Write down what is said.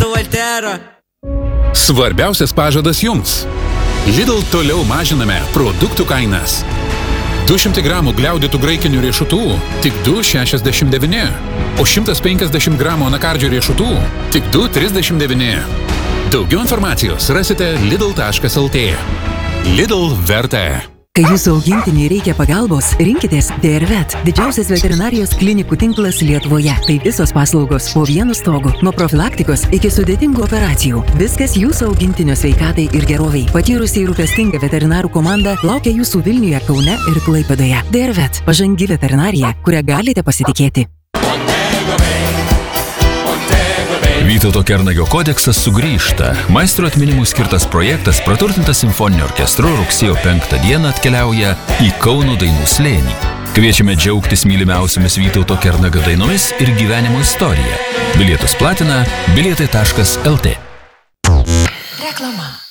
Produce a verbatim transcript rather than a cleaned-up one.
Voltero. Svarbiausias pažadas jums. Lidl toliau mažiname produktų kainas. du šimtai gramų gliaudytų graikinių riešutų tik du šešiasdešimt devyni, o šimtas penkiasdešimt gramų anakardžių riešutų tik du trisdešimt devyni. Daugiau informacijos rasite lidl taškas lt. Lidl verta. Kai jūsų augintiniai reikia pagalbos, rinkitės D R Vet, didžiausias veterinarijos klinikų tinklas Lietuvoje. Tai visos paslaugos po vienu stogu, nuo profilaktikos iki sudėtingų operacijų. Viskas jūsų augintinio sveikatai ir geroviai. Patyrusi ir rūpestinga veterinarų komanda laukia jūsų Vilniuje, Kaune ir Klaipėdoje. D R Vet, pažangi veterinarija, kurią galite pasitikėti. Vytauto Kernagio kodeksas sugrįžta. Maestro atminimui skirtas projektas, praturtintas simfoniniu orkestru, rugsėjo penktą dieną atkeliauja į Kauno dainų slėnį. Kviečiame džiaugtis mylimiausiamis Vytauto Kernagio dainomis ir gyvenimo istorija. Bilietus platina bilietai taškas lt. Reklama.